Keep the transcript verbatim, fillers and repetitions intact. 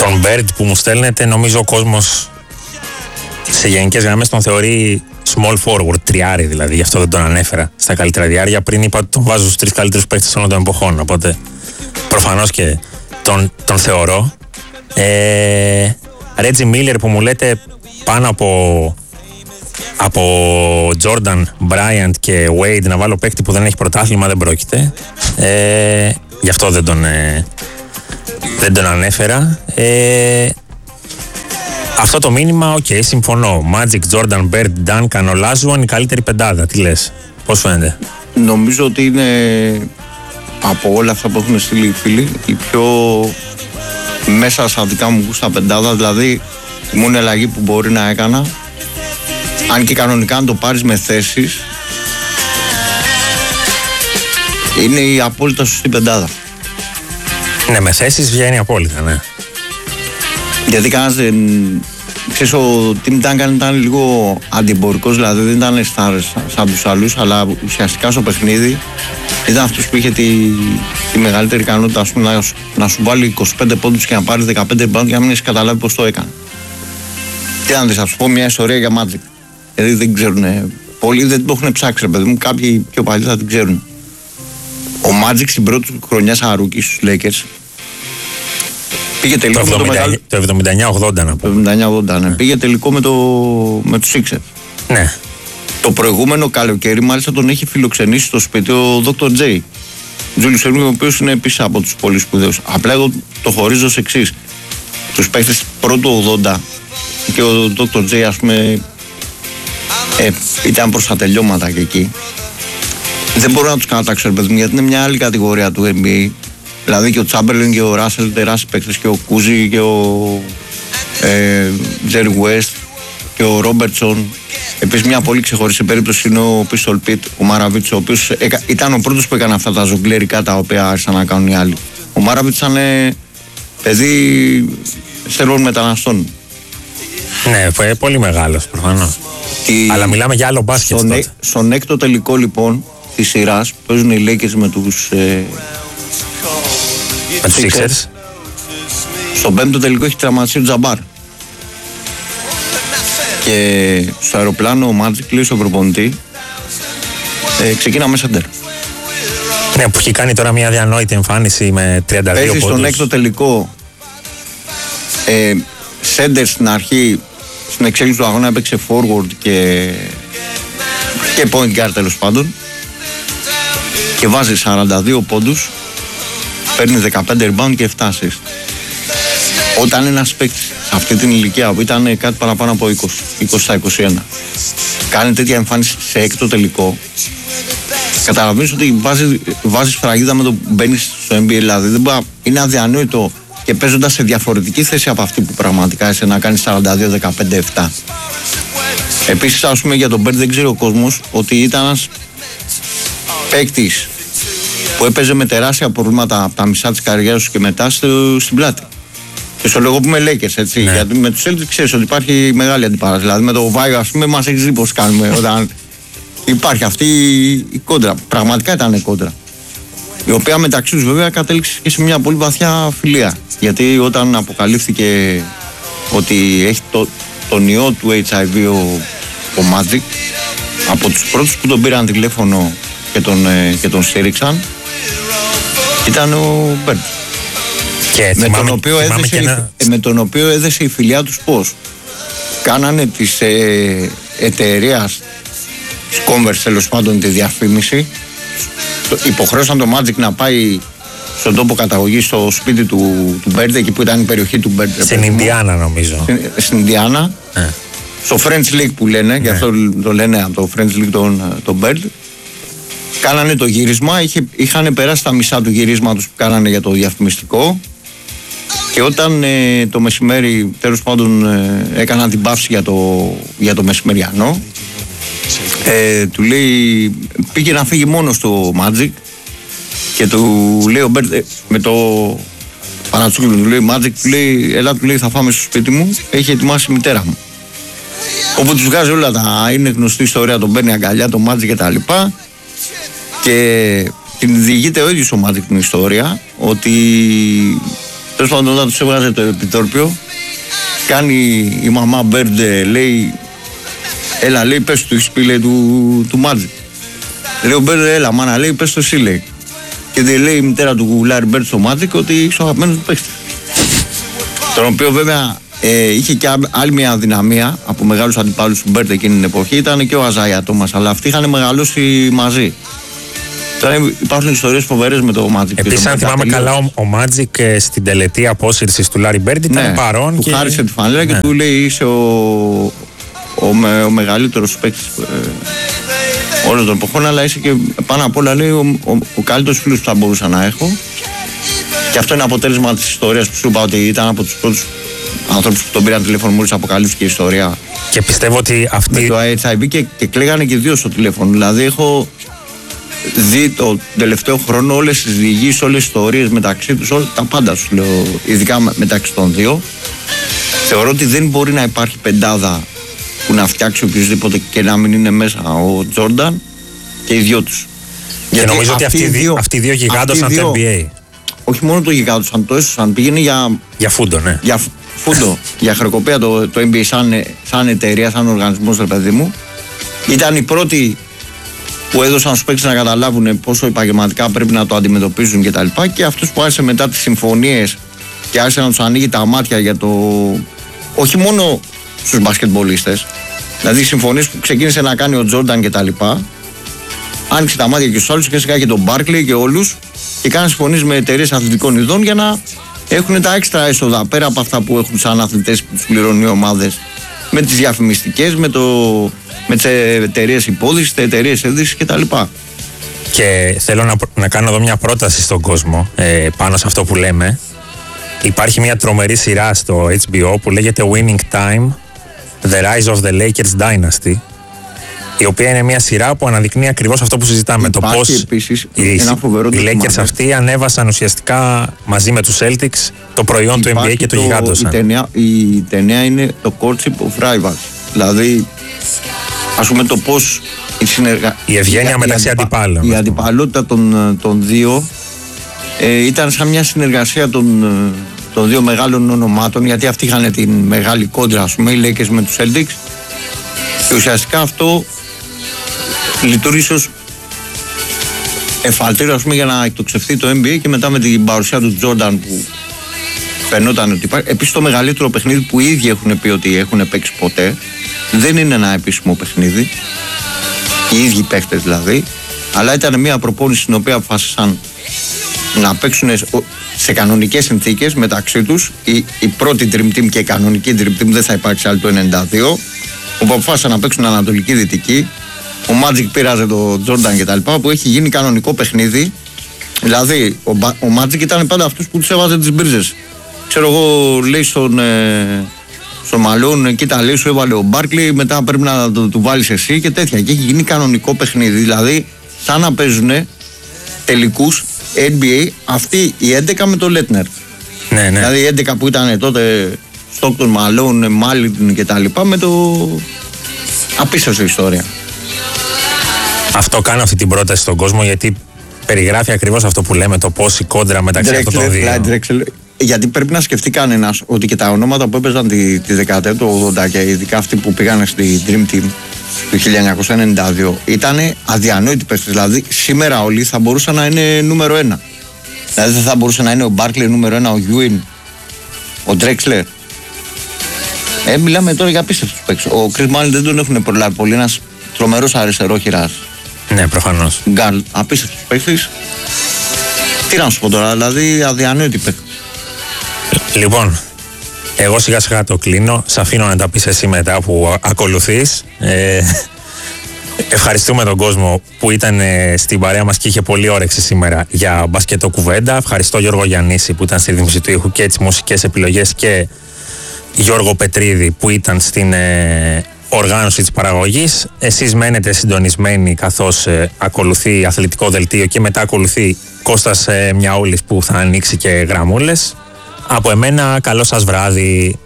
Τον Bird που μου στέλνετε, νομίζω ο κόσμος σε γενικές γραμμές τον θεωρεί small forward, τριάρι δηλαδή, γι' αυτό δεν τον ανέφερα στα καλύτερα διάρκεια. Πριν είπα ότι τον βάζω στους τρεις καλύτερους παίκτες όλων των εποχών, οπότε προφανώς και τον, τον θεωρώ. Ε, Reggie Miller που μου λέτε πάνω από από Jordan, Bryant και Wade να βάλω παίκτη που δεν έχει πρωτάθλημα, δεν πρόκειται. Ε, γι' αυτό δεν τον, ε, δεν τον ανέφερα. Ε, αυτό το μήνυμα, οκ, okay, συμφωνώ. Magic, Jordan, Bird, Duncan, Olajuwon, η καλύτερη πεντάδα. Τι λες, πώς φαίνεται? Νομίζω ότι είναι από όλα αυτά που έχουν στείλει οι φίλοι η πιο μέσα στα δικά μου γούστα πεντάδα, δηλαδή η μόνη αλλαγή που μπορεί να έκανα, αν και κανονικά αν το πάρεις με θέσεις, είναι η απόλυτα σωστή πεντάδα. Ναι, με θέσεις βγαίνει απόλυτα, ναι. Γιατί κανένας δεν... Ξέρεις, ο Tim Duncan ήταν λίγο αντιεμπορικός, δηλαδή δεν ήταν σαν, σαν τους άλλους, αλλά ουσιαστικά στο παιχνίδι ήταν αυτός που είχε τη, τη μεγαλύτερη ικανότητα, ας πούμε, να, να σου βάλει είκοσι πέντε πόντους και να πάρει δεκαπέντε rebound και να μην έχεις καταλάβει πώς το έκανε. Τι να δεις, θα σου πω μια ιστορία για Magic. Δηλαδή δεν ξέρουν, πολλοί δεν το έχουν ψάξει, παιδί μου, κάποιοι πιο παλιοί θα την ξέρουν. Ο Magic στην πρώτη χρονιά σαν ρούκι στους Lakers πήγε τελικό το, με το, μεγάλο... το εβδομήντα εννιά ογδόντα να πω. Το εβδομήντα εννιά ογδόντα, ναι. Πήγε τελικό με, το... με τους Sixers. Ναι. Το προηγούμενο καλοκαίρι μάλιστα τον έχει φιλοξενήσει στο σπίτι ο Δόκτωρ J. Τζούλιους Έρβινγκ, ο οποίος είναι επίσης από τους πολύ σπουδαίους. Απλά εγώ το χωρίζω ως εξής. Τους παίχτες πρώτου ογδόντα και ο Δόκτωρ J, ας πούμε, ε, ήταν προς τα τελειώματα και εκεί. Δεν μπορώ να τους κατατάξω, παιδί μου, γιατί είναι μια άλλη κατηγορία του N B A. Δηλαδή και ο Τσάμπερλιν και ο Ράσελ, τεράστιοι παίκτες, και ο Κούζι και ο Τζέρι West και ο Ρόμπερτσον. Επίσης μια πολύ ξεχωριστή περίπτωση είναι ο Πίστολ Πιτ, ο Μάραβιτς, ο οποίος έκα, ήταν ο πρώτος που έκανε αυτά τα ζογκλερικά τα οποία άρχισαν να κάνουν οι άλλοι. Ο Μάραβιτς ήταν ε, παιδί Σέρβων μεταναστών. Ναι, πολύ μεγάλος προφανώς. Η... Αλλά μιλάμε για άλλο μπάσκετ. Στον, ε, στον έκτο τελικό λοιπόν της σειράς παίζουν οι Lakers με τους ε, με τους Sixers. Στον πέμπτο τελικό έχει τραυματιστεί ο Τζαμπάρ. Και στο αεροπλάνο ο Magic λέει στον προπονητή ε, ξεκίναμε σέντερ. Ναι, που έχει κάνει τώρα μια διανόητη εμφάνιση με τριάντα δύο πόντους. Παίζει στον έκτο τελικό ε, σέντερ στην αρχή, στην εξέλιξη του αγώνα έπαιξε forward και, και point guard τέλος πάντων και βάζει σαράντα δύο πόντους, παίρνει δεκαπέντε rebound και επτά assist. Όταν ένας παίκτης σε αυτή την ηλικία που ήταν κάτι παραπάνω από είκοσι, είκοσι στα είκοσι ένα, κάνει τέτοια εμφάνιση σε έκτο τελικό, καταλαβαίνεις ότι βάζεις, βάζεις φραγίδα με το που μπαίνεις στο N B A. Δηλαδή δεν μπορεί, είναι αδιανόητο, και παίζοντας σε διαφορετική θέση από αυτή που πραγματικά είσαι, να κάνεις σαράντα δύο δεκαπέντε επτά. Επίσης, ας πούμε, για τον Bird δεν ξέρει ο κόσμος ότι ήταν ένας παίκτης που έπαιζε με τεράστια προβλήματα από τα μισά της καριέρας του και μετά στο, στην πλάτη. Και στο λόγο που με Lakers, έτσι. Ναι. Γιατί με τους Celtics ξέρεις ότι υπάρχει μεγάλη αντιπαράσταση. Δηλαδή με το Βάιο, ας πούμε, μας έχεις δει πώς κάνουμε όταν υπάρχει αυτή η κόντρα. Πραγματικά ήταν κόντρα. Η οποία μεταξύ τους βέβαια κατέληξε και σε μια πολύ βαθιά φιλία. Γιατί όταν αποκαλύφθηκε ότι έχει το, τον ιό του H I V ο, ο Magic, από τους πρώτους που τον πήραν τηλέφωνο και τον, και τον στήριξαν ήταν ο Bird. Και με, θυμάμαι, τον οποίο έδεσε, ένα... με τον οποίο έδεσε η φιλιά τους πώς κάνανε της ε, εταιρείας Converse, τέλος πάντων, τη διαφήμιση. Υποχρέωσαν το Magic να πάει στον τόπο καταγωγής, στο σπίτι του, του Bird, εκεί που ήταν η περιοχή του Bird. Στην Ινδιάνα νομίζω. Στην, στην Ινδιάνα, ε. στο French League που λένε, και ε. αυτό το λένε από το French League τον, τον Bird. Κάνανε το γύρισμα, είχε, είχαν περάσει τα μισά του γυρίσματος που κάνανε για το διαφημιστικό. Και όταν ε, το μεσημέρι, τέλος πάντων, ε, έκαναν την παύση για το, για το μεσημεριανό, ε, του λέει, πήγε να φύγει μόνο στο Magic και του λέει ο Bird, ε, με το παρατσούκλο του λέει Magic, του λέει, έλα, του λέει, θα φάμε στο σπίτι μου, έχει ετοιμάσει η μητέρα μου. Όπου τους βγάζει όλα τα, είναι γνωστή ιστορία, τον παίρνει αγκαλιά, το Magic και τα λοιπά, και την διηγείται ο ίδιος ο Magic την ιστορία, ότι Τέλος πάντων, όταν τους έβγαζε το επιτρόπιο, κάνει η μαμά Μπέρντε, λέει, έλα, λέει, πες του, έχεις πει, λέει, του, του Μάτζικ. Λέει ο Μπέρντε, έλα, μάνα, λέει, πες το εσύ, λέει. Και δεν λέει η μητέρα του Λάρι Μπέρντ στο Μάτζικ ότι είσαι ο αγαπημένος του παίκτη. Τον οποίο βέβαια ε, είχε και άλλη μια αδυναμία από μεγάλους αντιπάλους του Μπέρντ εκείνη την εποχή, ήταν και ο Αζάια Τόμας, αλλά αυτοί είχαν μεγαλώσει μαζί. Τώρα υπάρχουν ιστορίες φοβερές με το Μάτζικ. Επίσης, αν θυμάμαι καλά, ο, ο Μάτζικ στην τελετή απόσυρσης του Λάρι Μπέρντ ήταν ναι, παρόν. Του και... χάρισε τη φανέλα ναι. και του λέει είσαι ο, ο, με, ο μεγαλύτερος παίκτης ε, όλων των εποχών, αλλά είσαι και πάνω απ' όλα, λέει, ο, ο, ο καλύτερος φίλος που θα μπορούσα να έχω. Και αυτό είναι αποτέλεσμα της ιστορίας που σου είπα ότι ήταν από τους πρώτους ανθρώπους που τον πήραν τηλέφωνο, μόλις αποκαλύφθηκε η ιστορία. Και πιστεύω ότι αυτή. Με το έιτς άι βι και, και κλαίγανε και δύο στο τηλέφωνο. Δηλαδή, έχω δει το τελευταίο χρόνο όλες τις διηγήσεις, όλες τις ιστορίες μεταξύ τους, όλα, τα πάντα σου λέω, ειδικά μεταξύ των δύο. Θεωρώ ότι δεν μπορεί να υπάρχει πεντάδα που να φτιάξει οποιοδήποτε και να μην είναι μέσα ο Τζόρνταν και οι δυο τους. Και γιατί νομίζω ότι αυτοί οι δύο, αυτοί δύο γιγάντωσαν το εν μπι έι. Όχι μόνο το γιγάντωσαν, το έσωσαν. Πήγαινε για. Για φούντο, ναι. Για φούντο, για χρεοκοπία το, το εν μπι έι σαν, σαν εταιρεία, σαν οργανισμός, ρε παιδί μου. Ήταν οι πρώτοι που έδωσαν στους παίκτες να καταλάβουν πόσο επαγγελματικά πρέπει να το αντιμετωπίζουν κτλ. Και, και αυτούς που άρχισε μετά τις συμφωνίες και άρχισε να τους ανοίγει τα μάτια για το. Όχι μόνο στους μπασκετμπολίστες. Δηλαδή οι συμφωνίες που ξεκίνησε να κάνει ο Τζόρνταν κτλ. Άνοιξε τα μάτια και στους άλλους και σιγά και τον Μπάρκλεϊ και όλους. Και κάναν συμφωνίες με εταιρείες αθλητικών ειδών για να έχουν τα έξτρα έσοδα πέρα από αυτά που έχουν σαν αθλητές που τους πληρώνουν οι ομάδες. Με τις διαφημιστικές, με, το, με τις εταιρείες υπόδησης, τις εταιρείες ένδυσης κτλ. Και θέλω να, να κάνω εδώ μια πρόταση στον κόσμο ε, πάνω σε αυτό που λέμε. Υπάρχει μια τρομερή σειρά στο έιτς μπι ο που λέγεται Winning Time, The Rise of the Lakers Dynasty, η οποία είναι μια σειρά που αναδεικνύει ακριβώς αυτό που συζητάμε. Υπάρχει το πώς επίσης οι, ένα φοβερό οι Lakers αυτοί ανέβασαν ουσιαστικά μαζί με τους Celtics το προϊόν του εν μπι έι και το, το γιγάντωσαν. Η ταινία, η ταινία είναι το Courtship of Rivals. Δηλαδή, ας πούμε το πώς η, συνεργα... η ευγένεια η, μεταξύ η αντιπα... αντιπάλων. Η αντιπαλότητα των, των δύο ε, ήταν σαν μια συνεργασία των, των δύο μεγάλων ονομάτων, γιατί αυτοί είχαν την μεγάλη κόντρα, ας πούμε, οι Lakers με τους Celtics. Και ουσιαστικά αυτό λειτουργήσε ως εφαλτήριο, ας πούμε, για να εκτοξευθεί το εν μπι έι και μετά με την παρουσία του Τζόρνταν που φαινόταν ότι υπάρχει. Επίσης το μεγαλύτερο παιχνίδι που οι ίδιοι έχουν πει ότι έχουν παίξει ποτέ δεν είναι ένα επίσημο παιχνίδι, οι ίδιοι παίχτες δηλαδή, αλλά ήταν μια προπόνηση στην οποία αποφάσισαν να παίξουν σε κανονικές συνθήκες μεταξύ τους. Η, η πρώτη Dream Team και η κανονική Dream Team δεν θα υπάρξει άλλη το ενενήντα δύο, όπου αποφάσισαν να παίξουν Ανατολική-Δυτική. Ο Magic πήραζε το Jordan και τα λοιπά, που έχει γίνει κανονικό παιχνίδι. Δηλαδή, ο, ο Magic ήταν πάντα αυτούς που τους έβαζε τις μπρίζες. Ξέρω εγώ, λέει στον, ε, στον Μαλόν, κοίτα, λέει, σου έβαλε ο Μπάρκλι, μετά πρέπει να το, του βάλεις εσύ και τέτοια. Και έχει γίνει κανονικό παιχνίδι. Δηλαδή, σαν να παίζουν τελικούς εν μπι έι αυτοί οι έντεκα με το Λέτνερ. Ναι, ναι. Δηλαδή, οι έντεκα που ήταν τότε Στόκτον, Μαλόν, Μάλιν και τα λοιπά, με το απίστευτο ιστορία. Αυτό κάνω αυτή την πρόταση στον κόσμο, γιατί περιγράφει ακριβώς αυτό που λέμε, το πώς η κόντρα μεταξύ αυτών των δύο. Γιατί πρέπει να σκεφτεί κανένας ότι και τα ονόματα που έπαιζαν τη, τη δεκαετία του ογδόντα και ειδικά αυτοί που πήγαν στη Dream Team του χίλια εννιακόσια ενενήντα δύο ήταν αδιανόητοι παίκτες. Δηλαδή σήμερα όλοι θα μπορούσαν να είναι νούμερο ένα. Δηλαδή δεν θα μπορούσε να είναι ο Μπάρκλεϊ νούμερο ένα, ο Γιούιν, ο Ντρέξλερ. Ε, μιλάμε τώρα για απίστευτους παίκτες. Ο Chris Mullin δεν τον έχουν προλάβει πολύ, ένας τρομερός αριστερόχειρας. Ναι, προφανώς. Γκάρλ, απίστευτος παίκτης. Τι να σου πω τώρα, δηλαδή αδιανόητοι παίκτες. Λοιπόν, εγώ σιγά σιγά το κλείνω. Σ' αφήνω να τα πεις εσύ μετά που ακολουθείς. Ε, ευχαριστούμε τον κόσμο που ήταν στην παρέα μας και είχε πολύ όρεξη σήμερα για μπασκετό κουβέντα. Ευχαριστώ Γιώργο Γιαννίση που ήταν στη ρύθμιση του ήχου και τις μουσικές επιλογές και Γιώργο Πετρίδη που ήταν στην ε, οργάνωση της παραγωγής. Εσείς μένετε συντονισμένοι καθώς ε, ακολουθεί αθλητικό δελτίο και μετά ακολουθεί Κώστας ε, Μιαούλης που θα ανοίξει και γραμμούλες. Από εμένα καλό σας βράδυ.